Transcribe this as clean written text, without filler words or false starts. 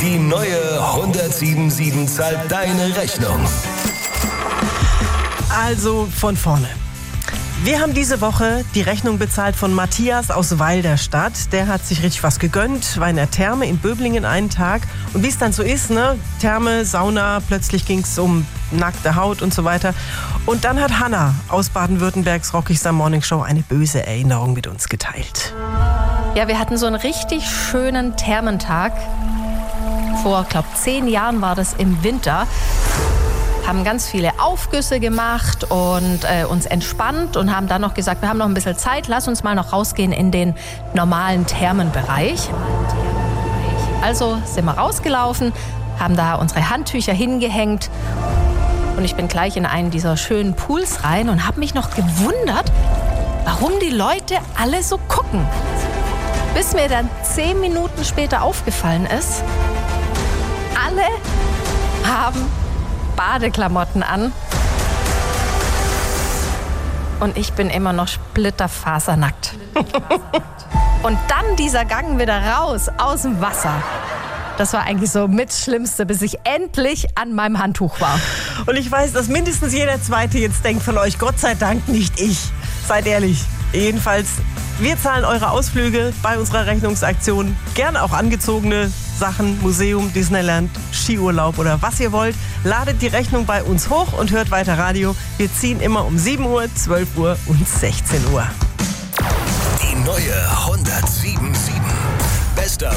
Die neue 107.7 zahlt deine Rechnung. Also von vorne. Wir haben diese Woche die Rechnung bezahlt von Matthias aus Weilerstadt. Der hat sich richtig was gegönnt, war in der Therme in Böblingen einen Tag. Und wie es dann so ist, ne? Therme, Sauna, plötzlich ging es um nackte Haut und so weiter. Und dann hat Hanna aus Baden-Württembergs Rockigster Morning Show eine böse Erinnerung mit uns geteilt. Ja, wir hatten so einen richtig schönen Thermentag. Vor, 10 Jahren war das im Winter. Haben ganz viele Aufgüsse gemacht und uns entspannt und haben dann noch gesagt, wir haben noch ein bisschen Zeit, lass uns mal noch rausgehen in den normalen Thermenbereich. Also sind wir rausgelaufen, haben da unsere Handtücher hingehängt und ich bin gleich in einen dieser schönen Pools rein und habe mich noch gewundert, warum die Leute alle so gucken. Bis mir dann 10 Minuten später aufgefallen ist, alle haben Badeklamotten an und ich bin immer noch splitterfasernackt. Und dann dieser Gang wieder raus aus dem Wasser. Das war eigentlich so mit das Schlimmste, bis ich endlich an meinem Handtuch war. Und ich weiß, dass mindestens jeder Zweite jetzt denkt von euch, Gott sei Dank nicht ich. Seid ehrlich. Jedenfalls, wir zahlen eure Ausflüge bei unserer Rechnungsaktion. Gerne auch angezogene Sachen, Museum, Disneyland, Skiurlaub oder was ihr wollt. Ladet die Rechnung bei uns hoch und hört weiter Radio. Wir ziehen immer um 7 Uhr, 12 Uhr und 16 Uhr. Die neue 107.7. Bester